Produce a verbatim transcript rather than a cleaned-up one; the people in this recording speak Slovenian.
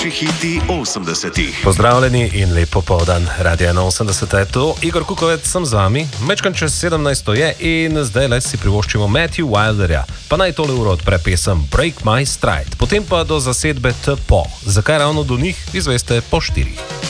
največji hiti osemdesetih. Pozdravljeni in lep popoldan. Radio enainosemdeset je to. Igor Kukovec sem z vami. Mečkan čez sedemnajsto je in zdaj le si privoščimo Matthew Wilderja. Pa naj tole uro odpre pesem Break My Stride. Potem pa do zasedbe T P O. Zakaj ravno do njih, izveste po štirih.